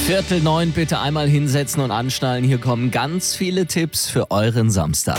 8:45 bitte einmal hinsetzen und anschnallen. Hier kommen ganz viele Tipps für euren Samstag.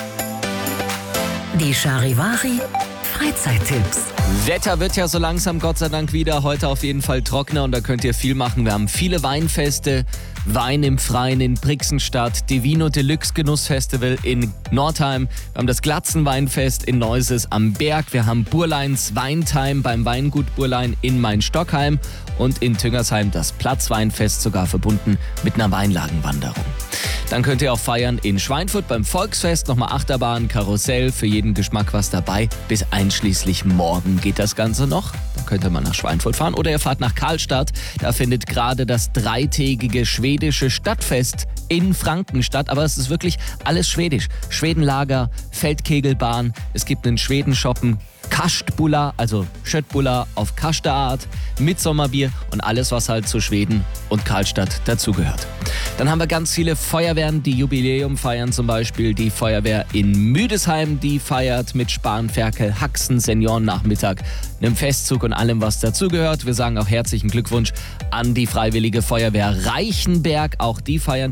Die Charivari Freizeittipps. Wetter wird ja so langsam Gott sei Dank wieder. Heute auf jeden Fall trockener und da könnt ihr viel machen. Wir haben viele Weinfeste, Wein im Freien in Brixenstadt, Divino Deluxe Genussfestival in Nordheim. Wir haben das Glatzenweinfest in Neuses am Berg. Wir haben Burleins Weintime beim Weingut Burlein in Main-Stockheim und in Tüngersheim das Platzweinfest, sogar verbunden mit einer Weinlagenwanderung. Dann könnt ihr auch feiern in Schweinfurt beim Volksfest. Nochmal Achterbahn, Karussell, für jeden Geschmack was dabei. Bis einschließlich morgen geht das Ganze noch. Dann könnt ihr mal nach Schweinfurt fahren oder ihr fahrt nach Karlstadt. Da findet gerade das 3-tägige schwedische Stadtfest in Franken statt. Aber es ist wirklich alles schwedisch. Schwedenlager, Feldkegelbahn, es gibt einen Schwedenshoppen, Kastbulla, also Schöttbulla auf Kasterart, Mitsommerbier und alles, was halt zu Schweden und Karlstadt dazugehört. Dann haben wir ganz viele Feuerwehren, die Jubiläum feiern, zum Beispiel die Feuerwehr in Müdesheim, die feiert mit Spanferkel, Haxen, Seniorennachmittag, einem Festzug und allem, was dazugehört. Wir sagen auch herzlichen Glückwunsch an die Freiwillige Feuerwehr Reichenberg, auch die feiern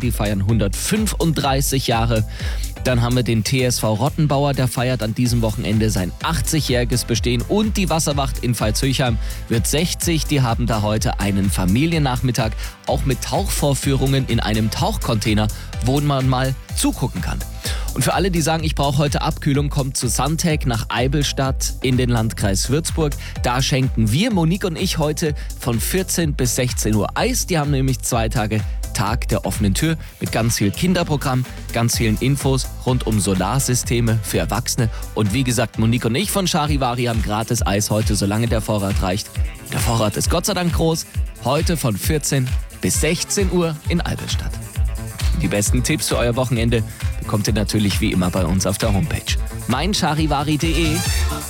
135 Jahre. Dann haben wir den TSV Rottenbauer, der feiert an diesem Wochenende sein 80-jähriges Bestehen. Und die Wasserwacht in Veitshöchheim wird 60. Die haben da heute einen Familiennachmittag, auch mit Tauchvorführungen in einem Tauchcontainer, wo man mal zugucken kann. Und für alle, die sagen, ich brauche heute Abkühlung, kommt zu Suntec nach Eibenstadt in den Landkreis Würzburg. Da schenken wir, Monique und ich, heute von 14 bis 16 Uhr Eis. Die haben nämlich 2 Tage Tag der offenen Tür mit ganz viel Kinderprogramm, ganz vielen Infos rund um Solarsysteme für Erwachsene. Und wie gesagt, Monique und ich von Charivari haben gratis Eis heute, solange der Vorrat reicht. Der Vorrat ist Gott sei Dank groß. Heute von 14 bis 16 Uhr in Eibenstadt. Die besten Tipps für euer Wochenende bekommt ihr natürlich wie immer bei uns auf der Homepage. meincharivari.de